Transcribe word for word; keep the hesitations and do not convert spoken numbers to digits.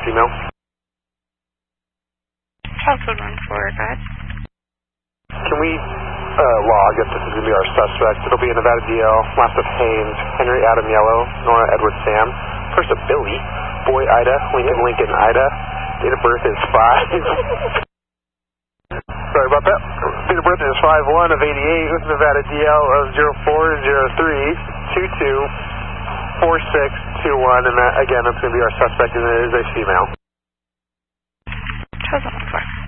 female. South one one four, go ahead. Can we uh, log if this is going to be our suspect? It'll be a Nevada D L, last of Haynes, Henry Adam Yellow, Nora Edward Sam, first of Billy, Boy Ida, Lincoln Lincoln Ida, date of birth is five. Sorry about that. Date of birth is five one of eighty-eight with Nevada D L of zero four zero three two two four six two one, and that, again, that's going to be our suspect, and it is a female. South one one four.